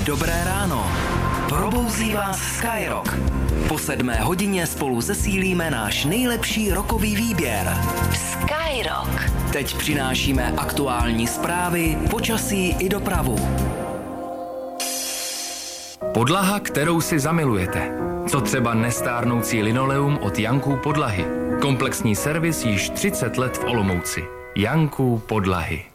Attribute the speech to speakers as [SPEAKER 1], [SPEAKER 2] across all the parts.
[SPEAKER 1] Dobré ráno. Probouzí vás Skyrock. Po 7 hodině spolu zesílíme náš nejlepší rockový výběr.
[SPEAKER 2] Skyrock.
[SPEAKER 1] Teď přinášíme aktuální zprávy, počasí i dopravu.
[SPEAKER 3] Podlaha, kterou si zamilujete. Co třeba nestárnoucí linoleum od Janků Podlahy. Komplexní servis již 30 let v Olomouci. Janků Podlahy.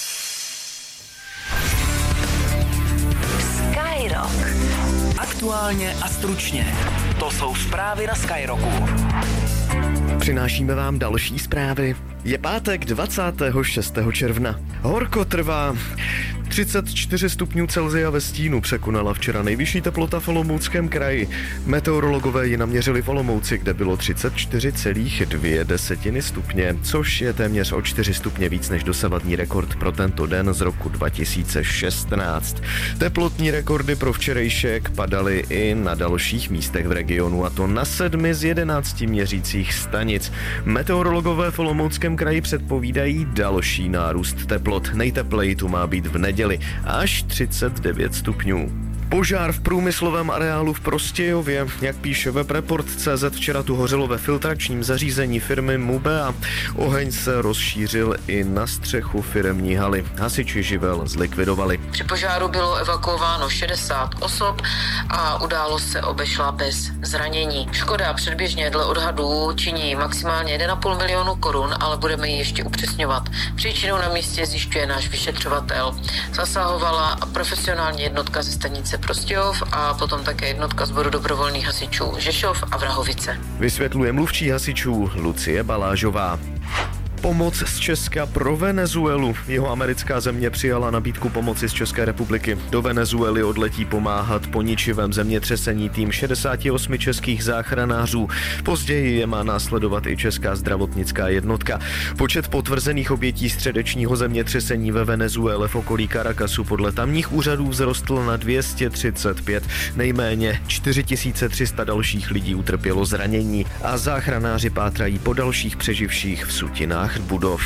[SPEAKER 2] Skyrock.
[SPEAKER 1] Aktuálně a stručně. To jsou zprávy na Skyrocku.
[SPEAKER 4] Přinášíme vám další zprávy. Je pátek 26. června. Horko trvá. 34 stupňů Celsia ve stínu překonala včera nejvyšší teplota v Olomouckém kraji. Meteorologové ji naměřili v Olomouci, kde bylo 34,2 stupně, což je téměř o 4 stupně víc než dosavadní rekord pro tento den z roku 2016. Teplotní rekordy pro včerejšek padaly i na dalších místech v regionu, a to na 7 z 11 měřících stanic. Meteorologové v Olomouckém kraji předpovídají další nárůst teplot. Nejtepleji tu má být v neděli až 39 stupňů. Požár v průmyslovém areálu v Prostějově. Jak píše web Report.cz, včera tu hořelo ve filtračním zařízení firmy Mubea. Oheň se rozšířil i na střechu firemní haly. Hasiči živel zlikvidovali.
[SPEAKER 5] Při požáru bylo evakuováno 60 osob a událost se obešla bez zranění. Škoda předběžně dle odhadů činí maximálně 1,5 milionu korun, ale budeme ji ještě upřesňovat. Příčinu na místě zjišťuje náš vyšetřovatel. Zasahovala profesionální jednotka ze stanice Prostějov a potom také jednotka sboru dobrovolných hasičů Žešov a Vrahovice.
[SPEAKER 4] Vysvětluje mluvčí hasičů Lucie Balážová. Pomoc z Česka pro Venezuelu. Jeho americká země přijala nabídku pomoci z České republiky. Do Venezuely odletí pomáhat po ničivém zemětřesení tým 68 českých záchranářů. Později je má následovat i česká zdravotnická jednotka. Počet potvrzených obětí středečního zemětřesení ve Venezuele v okolí Caracasu podle tamních úřadů vzrostl na 235. Nejméně 4300 dalších lidí utrpělo zranění a záchranáři pátrají po dalších přeživších v sutinách budov.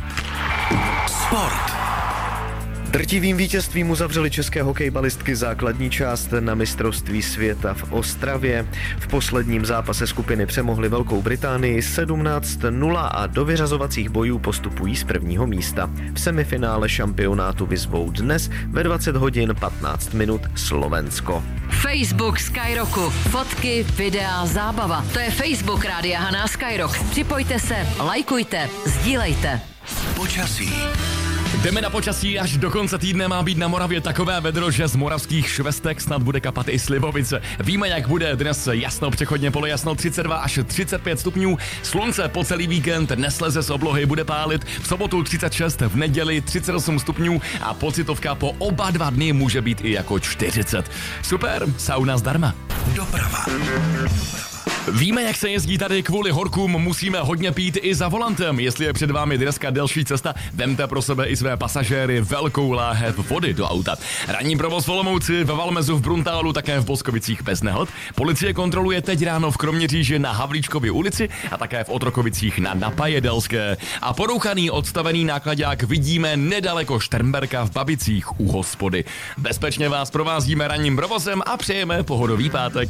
[SPEAKER 1] Sport.
[SPEAKER 4] Drtivým vítězstvím uzavřeli české hokejbalistky základní část na mistrovství světa v Ostravě. V posledním zápase skupiny přemohli Velkou Británii 17-0 a do vyřazovacích bojů postupují z prvního místa. V semifinále šampionátu vyzvou dnes ve 20 hodin 15 minut Slovensko.
[SPEAKER 2] Facebook Skyrocku. Fotky, videa, zábava. To je Facebook Rádia Hana Skyrock. Připojte se, lajkujte, sdílejte.
[SPEAKER 1] Počasí.
[SPEAKER 6] Jdeme na počasí, až do konce týdne má být na Moravě takové vedro, že z moravských švestek snad bude kapat i slivovice. Víme, jak bude dnes jasno, přechodně polojasno 32 až 35 stupňů, slunce po celý víkend nesleze z oblohy, bude pálit, v sobotu 36, v neděli 38 stupňů a pocitovka po oba 2 dny může být i jako 40. Super, sauna zdarma.
[SPEAKER 1] Doprava.
[SPEAKER 6] Víme, jak se jezdí tady, kvůli horkům musíme hodně pít i za volantem. Jestli je před vámi dneska delší cesta, vemte pro sebe i své pasažéry velkou láhev vody do auta. Ranní provoz v Olomouci, ve Valmezu, v Bruntálu, také v Boskovicích bez nehod. Policie kontroluje teď ráno v Kroměříži na Havlíčkově ulici a také v Otrokovicích na Napajedelské. A porouchaný odstavený náklaďák vidíme nedaleko Šternberka v Babicích u hospody. Bezpečně vás provázíme ranním provozem a přejeme pohodový pátek.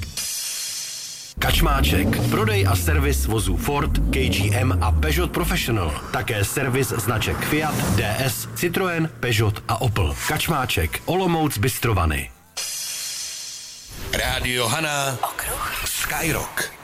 [SPEAKER 7] Kačmáček. Prodej a servis vozů Ford, KGM a Peugeot Professional. Také servis značek Fiat, DS, Citroën, Peugeot a Opel. Kačmáček. Olomouc Bystrovany.
[SPEAKER 1] Rádio Hana. Okruh. Skyrock.